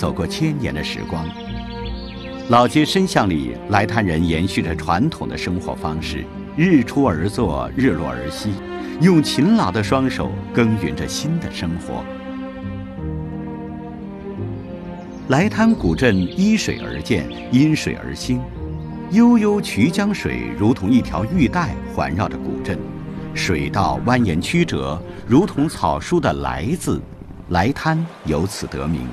走过千年的时光。老街深巷里，来滩人延续着传统的生活方式，日出而作，日落而息，用勤劳的双手耕耘着新的生活。来滩古镇依水而建，因水而兴，悠悠衢江水如同一条玉带环绕着古镇，水道蜿蜒曲折，如同草书的“来”字，来滩由此得名。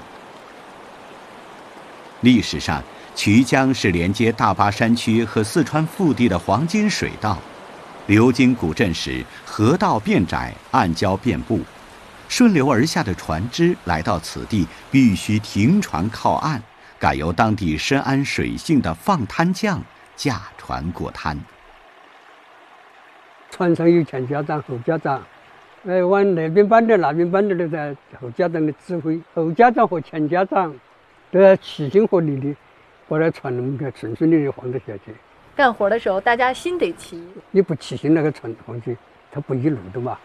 历史上，衢江是连接大巴山区和四川腹地的黄金水道，流经古镇时，河道变窄，暗礁遍布，顺流而下的船只来到此地，必须停船靠岸，改由当地深谙水性的放滩匠驾船过滩。 船上有前家长、后家长，往那边搬的、那边搬的都在后家长的指挥，后家长和前家长都要齐心合力的把那船能够顺顺利利晃得下去。 干活的时候，大家心得齐， 你不齐心，那个船晃去，它不一路的嘛。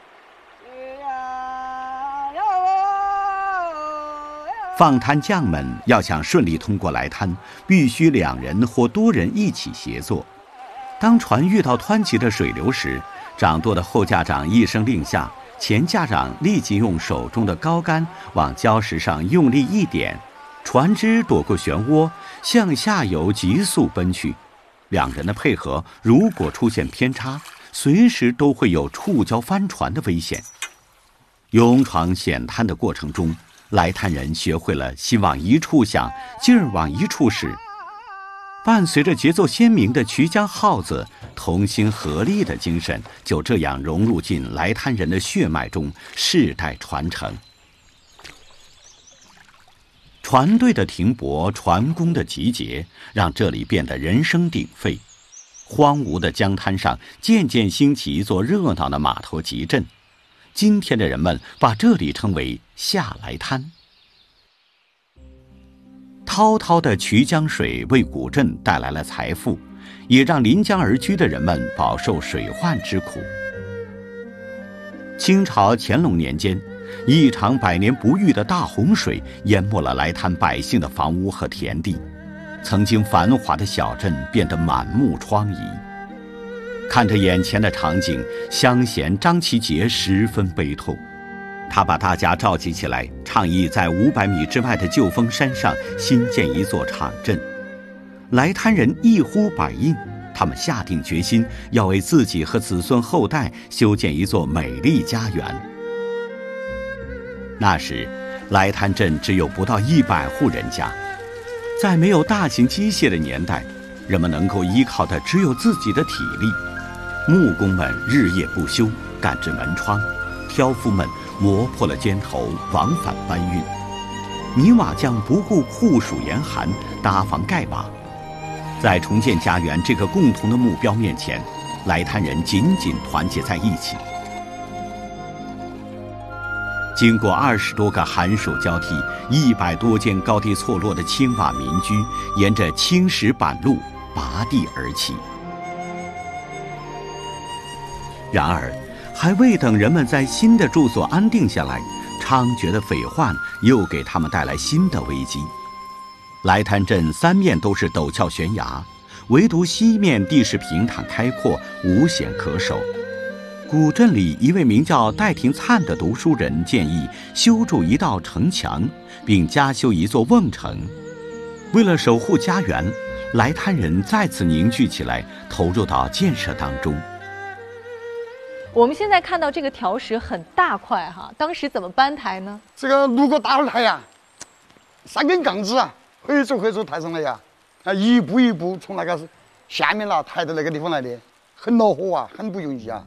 放滩匠们要想顺利通过来滩，必须2人或多人一起协作。当船遇到湍急的水流时，掌舵的后驾长一声令下，前驾长立即用手中的高杆往礁石上用力一点，船只躲过漩涡，向下游急速奔去。2人的配合如果出现偏差，随时都会有触礁翻船的危险。勇闯险滩的过程中，来滩人学会了心往一处想，劲儿往一处使。伴随着节奏鲜明的衢江号子，同心合力的精神就这样融入进来滩人的血脉中，世代传承。船队的停泊，船工的集结，让这里变得人声鼎沸。荒芜的江滩上渐渐兴起一座热闹的码头集镇，今天的人们把这里称为下来滩。滔滔的衢江水为古镇带来了财富，也让临江而居的人们饱受水患之苦。清朝乾隆年间，一场百年不遇的大洪水淹没了来滩百姓的房屋和田地，曾经繁华的小镇变得满目疮痍。看着眼前的场景，乡贤张其杰十分悲痛。他把大家召集起来，倡议在500米之外的旧峰山上新建一座场镇。来滩人一呼百应，他们下定决心要为自己和子孙后代修建一座美丽家园。那时，来滩镇只有不到100户人家，在没有大型机械的年代，人们能够依靠的只有自己的体力。木工们日夜不休，赶制门窗；挑夫们磨破了尖头，往返搬运；泥瓦匠不顾酷暑严寒，搭房盖瓦。在重建家园这个共同的目标面前，来滩人紧紧团结在一起。经过20多个寒暑交替，100多间高低错落的青瓦民居，沿着青石板路拔地而起。然而，还未等人们在新的住所安定下来，猖獗的匪患又给他们带来新的危机。来滩镇3面都是陡峭悬崖，唯独西面地势平坦开阔，无险可守。古镇里一位名叫戴廷灿的读书人建议修筑一道城墙，并加修一座瓮城。为了守护家园，来滩人再次凝聚起来，投入到建设当中。 我们现在看到这个条石很大块哈，当时怎么搬抬呢？ 这个如果大了抬呀，3根杠子啊，回走抬上来呀，一步一步从那个下面啦抬到那个地方来的，很恼火啊，很不容易啊。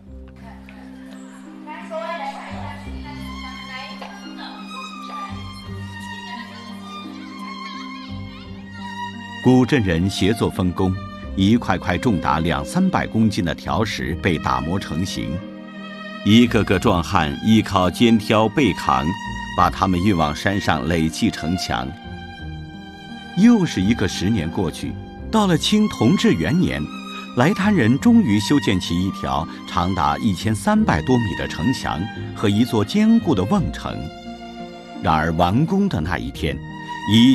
古镇人协作分工，一块块重达200-300公斤的条石被打磨成型。一个个壮汉依靠肩挑背扛，把它们运往山上垒砌城墙。又是一个10年过去，到了清同治元年，来滩人终于修建起一条长达1300多米的城墙和一座坚固的瓮城。然而完工的那一天，一